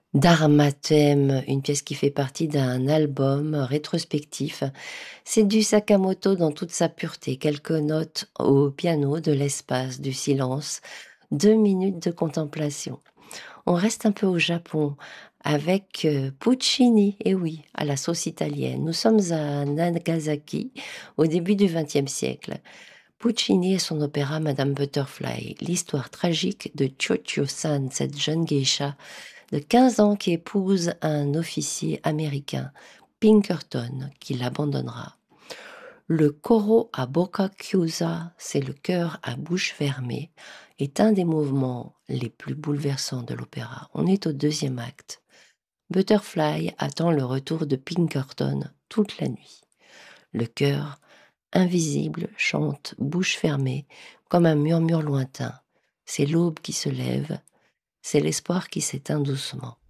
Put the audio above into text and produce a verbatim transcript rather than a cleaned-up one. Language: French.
Dharmatem, une pièce qui fait partie d'un album rétrospectif. C'est du Sakamoto dans toute sa pureté. Quelques notes au piano, de l'espace, du silence, deux minutes de contemplation. On reste un peu au Japon avec euh, Puccini, et oui, à la sauce italienne. Nous sommes à Nagasaki au début du vingtième siècle. Puccini et son opéra Madame Butterfly, l'histoire tragique de Chocho-san, cette jeune geisha de quinze ans qui épouse un officier américain, Pinkerton, qui l'abandonnera. Le coro à bocca chiusa, c'est le cœur à bouche fermée, est un des mouvements les plus bouleversants de l'opéra. On est au deuxième acte. Butterfly attend le retour de Pinkerton toute la nuit. Le cœur, invisible, chante bouche fermée, comme un murmure lointain. C'est l'aube qui se lève, c'est l'espoir qui s'éteint doucement.